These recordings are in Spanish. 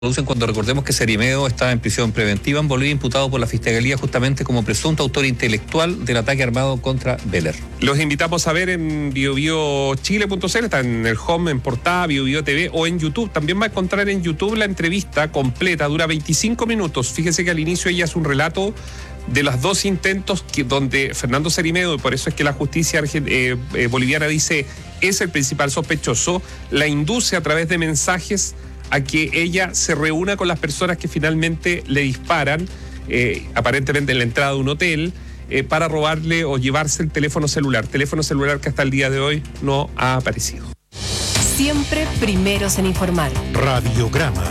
producen cuando recordemos que Cerimeo estaba en prisión preventiva en Bolivia, imputado por la Fiscalía justamente como presunto autor intelectual del ataque armado contra Beler. Los invitamos a ver en biobiochile.cl, está en el home, en portada, BioBio TV o en YouTube. También va a encontrar en YouTube la entrevista completa, dura 25 minutos. Fíjese que al inicio ella hace un relato de los dos intentos donde Fernando Cerimeo, y por eso es que la justicia boliviana dice es el principal sospechoso, la induce a través de mensajes a que ella se reúna con las personas que finalmente le disparan, aparentemente en la entrada de un hotel, para robarle o llevarse el teléfono celular que hasta el día de hoy no ha aparecido. Siempre primeros en informar. Radiograma.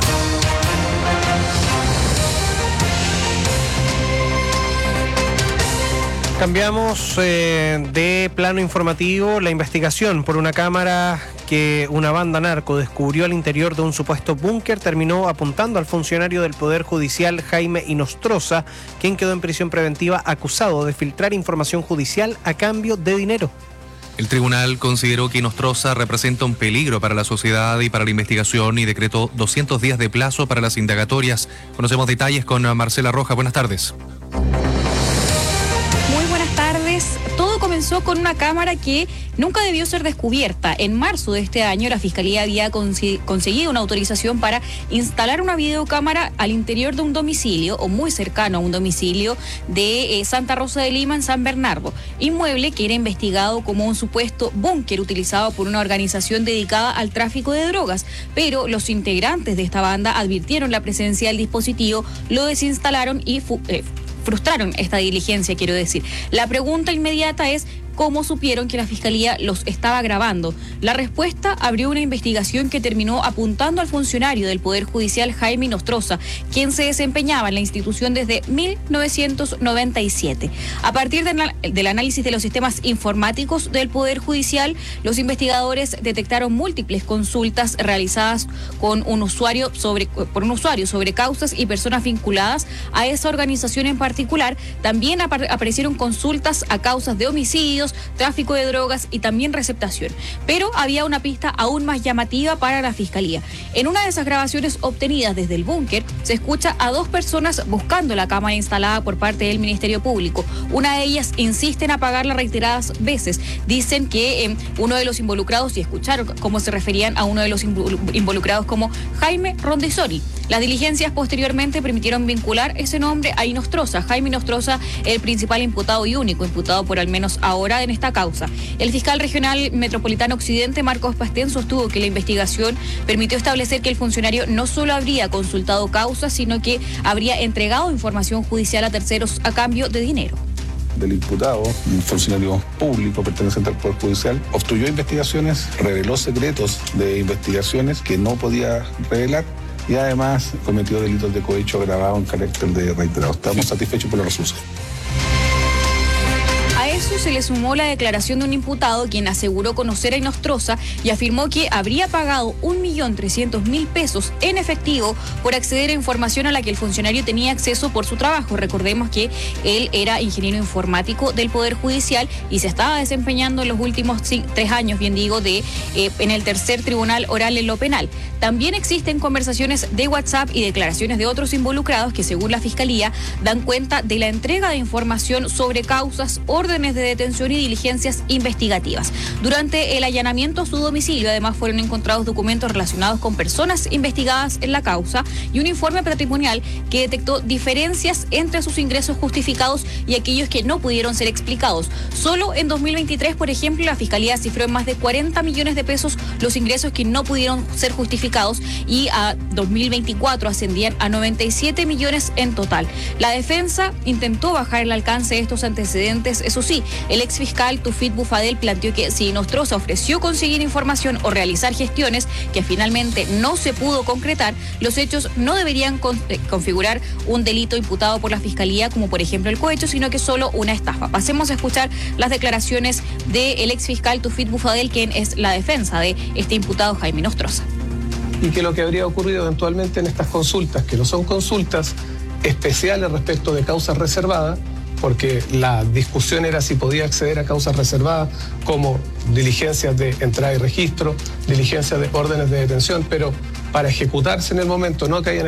Cambiamos de plano informativo. La investigación por una cámara que una banda narco descubrió al interior de un supuesto búnker terminó apuntando al funcionario del Poder Judicial Jaime Inostroza, quien quedó en prisión preventiva acusado de filtrar información judicial a cambio de dinero. El tribunal consideró que Inostroza representa un peligro para la sociedad y para la investigación y decretó 200 días de plazo para las indagatorias. Conocemos detalles con Marcela Rojas. Buenas tardes. Todo comenzó con una cámara que nunca debió ser descubierta. En marzo de este año, la Fiscalía había conseguido una autorización para instalar una videocámara al interior de un domicilio, o muy cercano a un domicilio de Santa Rosa de Lima, en San Bernardo, inmueble que era investigado como un supuesto búnker utilizado por una organización dedicada al tráfico de drogas. Pero los integrantes de esta banda advirtieron la presencia del dispositivo, lo desinstalaron y frustraron esta diligencia, quiero decir. La pregunta inmediata es: ¿cómo supieron que la Fiscalía los estaba grabando? La respuesta abrió una investigación que terminó apuntando al funcionario del Poder Judicial Jaime Inostroza, quien se desempeñaba en la institución desde 1997. A partir del análisis de los sistemas informáticos del Poder Judicial, los investigadores detectaron múltiples consultas realizadas por un usuario sobre causas y personas vinculadas a esa organización en particular. También aparecieron consultas a causas de homicidios, tráfico de drogas y también receptación. Pero había una pista aún más llamativa para la Fiscalía. En una de esas grabaciones obtenidas desde el búnker, se escucha a dos personas buscando la cámara instalada por parte del Ministerio Público. Una de ellas insiste en apagarla reiteradas veces. Dicen que uno de los involucrados, y escucharon cómo se referían a uno de los involucrados como Jaime Rondizori. Las diligencias posteriormente permitieron vincular ese nombre a Inostroza. Jaime Inostroza, el principal imputado y único imputado por al menos ahora en esta causa. El fiscal regional metropolitano Occidente, Marcos Pastén, sostuvo que la investigación permitió establecer que el funcionario no solo habría consultado causas, sino que habría entregado información judicial a terceros a cambio de dinero. Del imputado, un funcionario público perteneciente al Poder Judicial, obstruyó investigaciones, reveló secretos de investigaciones que no podía revelar y además cometió delitos de cohecho agravado en carácter de reiterado. Estamos satisfechos por los resultados. A eso se le sumó la declaración de un imputado quien aseguró conocer a Inostroza y afirmó que habría pagado 1.300.000 pesos en efectivo por acceder a información a la que el funcionario tenía acceso por su trabajo. Recordemos que él era ingeniero informático del Poder Judicial y se estaba desempeñando en los últimos 3 años, bien digo, en el tercer tribunal oral en lo penal. También existen conversaciones de WhatsApp y declaraciones de otros involucrados que, según la Fiscalía, dan cuenta de la entrega de información sobre causas, órdenes de detención y diligencias investigativas. Durante el allanamiento a su domicilio, además, fueron encontrados documentos relacionados con personas investigadas en la causa y un informe patrimonial que detectó diferencias entre sus ingresos justificados y aquellos que no pudieron ser explicados. Solo en 2023, por ejemplo, la Fiscalía cifró en más de 40 millones de pesos los ingresos que no pudieron ser justificados y a 2024 ascendían a 97 millones en total. La defensa intentó bajar el alcance de estos antecedentes. Eso sí, el exfiscal Tufit Bufadel planteó que si Inostroza ofreció conseguir información o realizar gestiones que finalmente no se pudo concretar, los hechos no deberían configurar un delito imputado por la Fiscalía, como por ejemplo el cohecho, sino que solo una estafa. Pasemos a escuchar las declaraciones del exfiscal Tufit Bufadel, quien es la defensa de este imputado Jaime Inostroza. Y que lo que habría ocurrido eventualmente en estas consultas, que no son consultas especiales respecto de causas reservadas, porque la discusión era si podía acceder a causas reservadas como diligencias de entrada y registro, diligencias de órdenes de detención, pero para ejecutarse en el momento, no que hayan